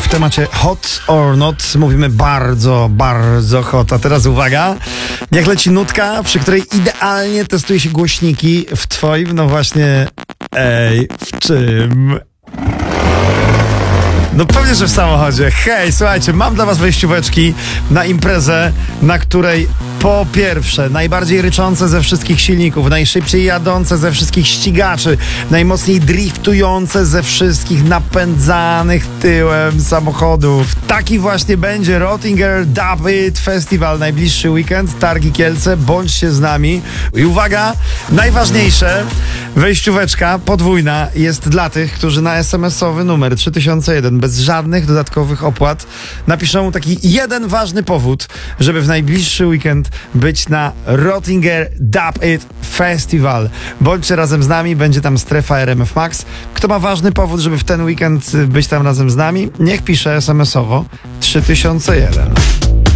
w temacie hot or not. Mówimy bardzo, bardzo hot. A teraz uwaga, jak leci nutka, przy której idealnie testuje się głośniki w twoim, no właśnie, w czym? No pewnie, że w samochodzie. Hej, słuchajcie, mam dla was wejścióweczki na imprezę, na której po pierwsze najbardziej ryczące ze wszystkich silników, najszybciej jadące ze wszystkich ścigaczy, najmocniej driftujące ze wszystkich napędzanych tyłem samochodów. Taki właśnie będzie Rottinger Dub It Festival, najbliższy weekend, Targi Kielce, bądźcie z nami. I uwaga, najważniejsze, wejścióweczka podwójna jest dla tych, którzy na SMS-owy numer 3001 bez żadnych dodatkowych opłat napiszą taki jeden ważny powód, żeby w najbliższy weekend być na Rottinger Dub It Festival. Bądźcie razem z nami, będzie tam strefa RMF Max. Kto ma ważny powód, żeby w ten weekend być tam razem z nami, niech pisze SMS-owo 3001.